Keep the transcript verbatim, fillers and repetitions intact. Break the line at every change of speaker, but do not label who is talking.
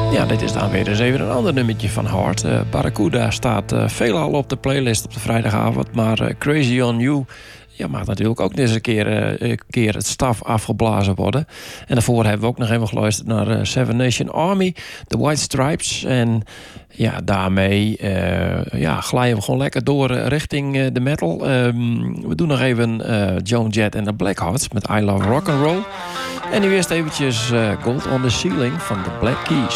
Ja, dit is dan weer eens even een ander nummertje van Heart. Uh, Barracuda staat uh, veelal op de playlist op de vrijdagavond. Maar uh, Crazy on You ja, mag natuurlijk ook eens een keer, uh, een keer het staf afgeblazen worden. En daarvoor hebben we ook nog even geluisterd naar uh, Seven Nation Army, The White Stripes. En ja, daarmee uh, ja, glijden we gewoon lekker door uh, richting uh, de metal. Um, we doen nog even uh, Joan Jett en de Blackhearts met I Love Rock and Roll. En nu eerst eventjes uh, Gold on the Ceiling van de Black Keys.